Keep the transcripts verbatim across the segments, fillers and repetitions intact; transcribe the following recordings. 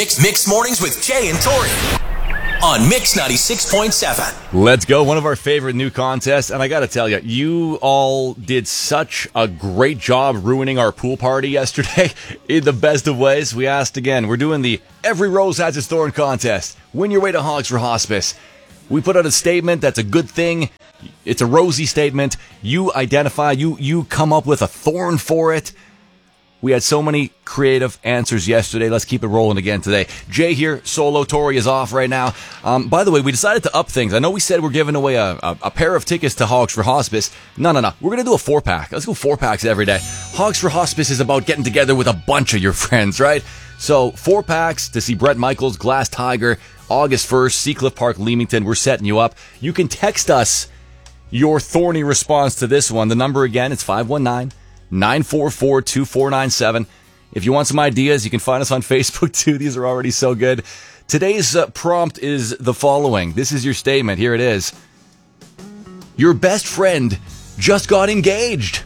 Mix, Mix Mornings with Jay and Tori on Mix ninety-six point seven. Let's go. One of our favorite new contests. And I got to tell you, you all did such a great job ruining our pool party yesterday in the best of ways. We asked again. We're doing the Every Rose Has Its Thorn contest. Win your way to Hogs for Hospice. We put out a statement that's a good thing. It's a rosy statement. You identify, you you come up with a thorn for it. We had so many creative answers yesterday. Let's keep it rolling again today. Jay here, solo. Tori is off right now. Um, by the way, we decided to up things. I know we said we're giving away a, a, a pair of tickets to Hogs for Hospice. No, no, no. We're going to do a four-pack. Let's go four-packs every day. Hogs for Hospice is about getting together with a bunch of your friends, right? So, four-packs to see Bret Michaels, Glass Tiger, August first, Seacliff Park, Leamington. We're setting you up. You can text us your thorny response to this one. The number again, it's five one nine, nine four four, two four nine seven. If you want some ideas, you can find us on Facebook too. These are already so good. Today's uh, prompt is the following. This is your statement. Here it is. Your best friend just got engaged.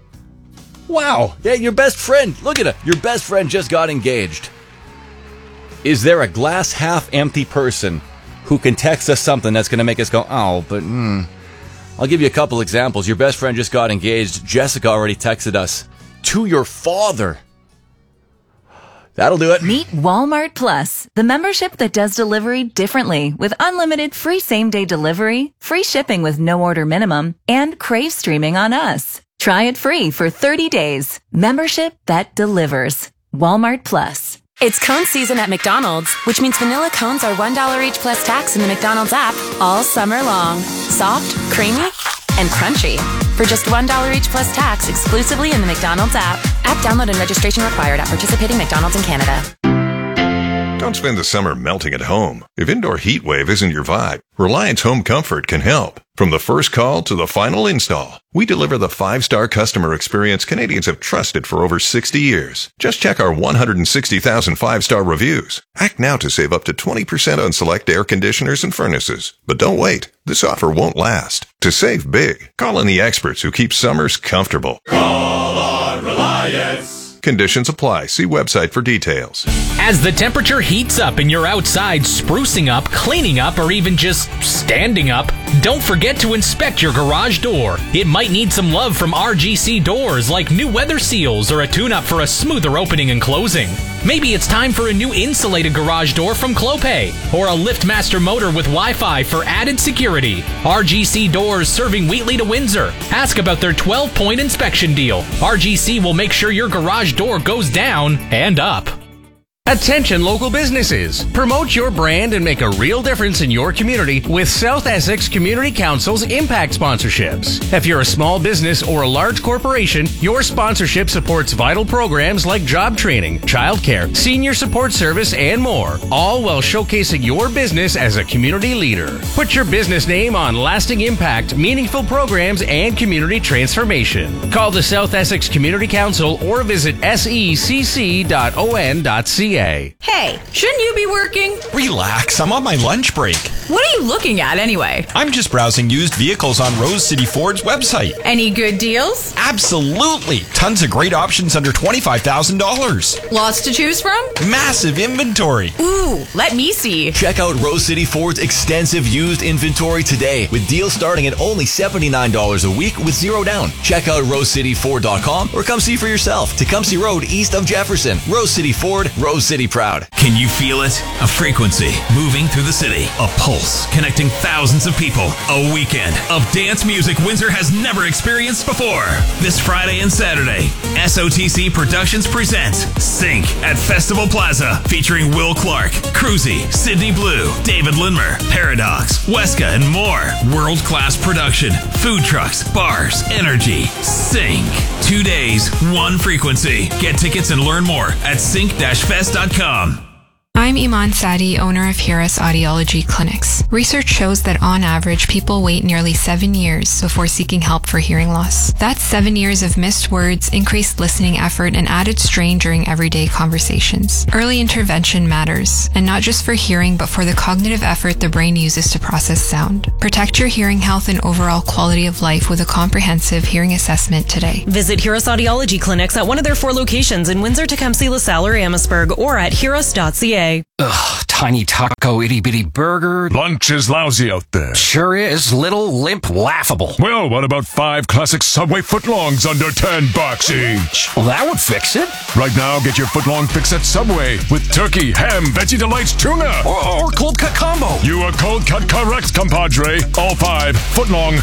Wow. Yeah, your best friend. Look at it. Your best friend just got engaged. Is there a glass half empty person who can text us something that's going to make us go, oh, but hmm. I'll give you a couple examples. Your best friend just got engaged. Jessica already texted us. To your father. That'll do it. Meet Walmart Plus, the membership that does delivery differently with unlimited free same-day delivery, free shipping with no order minimum, and Crave streaming on us. Try it free for thirty days. Membership that delivers. Walmart Plus. It's cone season at McDonald's, which means vanilla cones are one dollar each plus tax in the McDonald's app all summer long. Soft, creamy, and crunchy. For just one dollar each plus tax exclusively in the McDonald's app. App download and registration required at participating McDonald's in Canada. Don't spend the summer melting at home. If indoor heat wave isn't your vibe, Reliance Home Comfort can help. From the first call to the final install, we deliver the five-star customer experience Canadians have trusted for over sixty years. Just check our one hundred sixty thousand five-star reviews. Act now to save up to twenty percent on select air conditioners and furnaces. But don't wait. This offer won't last. To save big, call in the experts who keep summers comfortable. Call on Reliance. Conditions apply. See website for details. As the temperature heats up and you're outside sprucing up, cleaning up, or even just standing up, don't forget to inspect your garage door. It might need some love from R G C Doors, like new weather seals or a tune-up for a smoother opening and closing. Maybe it's time for a new insulated garage door from Clopay, or a LiftMaster motor with Wi-Fi for added security. R G C Doors serving Wheatley to Windsor. Ask about their twelve-point inspection deal. R G C will make sure your garage door goes down and up. Attention local businesses. Promote your brand and make a real difference in your community with South Essex Community Council's Impact Sponsorships. If you're a small business or a large corporation, your sponsorship supports vital programs like job training, childcare, senior support service, and more, all while showcasing your business as a community leader. Put your business name on lasting impact, meaningful programs, and community transformation. Call the South Essex Community Council or visit S E C C dot O N dot C A. Hey, shouldn't you be working? Relax, I'm on my lunch break. What are you looking at anyway? I'm just browsing used vehicles on Rose City Ford's website. Any good deals? Absolutely. Tons of great options under twenty-five thousand dollars. Lots to choose from? Massive inventory. Ooh, let me see. Check out Rose City Ford's extensive used inventory today with deals starting at only seventy-nine dollars a week with zero down. Check out rose city ford dot com or come see for yourself. Tecumseh Road east of Jefferson. Rose City Ford, Rose City proud. Can you feel it? A frequency moving through the city. A pulse connecting thousands of people. A weekend of dance music Windsor has never experienced before. This Friday and Saturday, S O T C Productions presents Sync at Festival Plaza, featuring Will Clark, Cruzy, Sydney Blue, David Lindmer, Paradox, Weska, and more. World-class production, food trucks, bars, energy. Sync. Two days, one frequency. Get tickets and learn more at sync dash fest dot com. I'm Iman Sadi, owner of Hiras Audiology Clinics. Research shows that on average, people wait nearly seven years before seeking help for hearing loss. That's seven years of missed words, increased listening effort, and added strain during everyday conversations. Early intervention matters, and not just for hearing, but for the cognitive effort the brain uses to process sound. Protect your hearing health and overall quality of life with a comprehensive hearing assessment today. Visit Hiras Audiology Clinics at one of their four locations in Windsor, Tecumseh, LaSalle, or Amherstburg, or at hiras dot c a. Subway. Ugh, tiny taco, itty bitty burger. Lunch is lousy out there. Sure is. Little, limp, laughable. Well, what about five classic Subway footlongs under ten bucks each? Well, that would fix it. Right now, get your footlong fix at Subway with turkey, ham, veggie delights, tuna. Or, or cold cut combo. You are cold cut correct, compadre. All five footlong